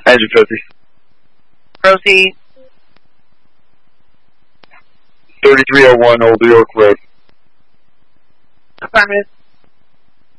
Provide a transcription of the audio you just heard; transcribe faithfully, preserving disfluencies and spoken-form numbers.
Engine fifty. Proceed. thirty-three oh one Old York Road. Affirmative.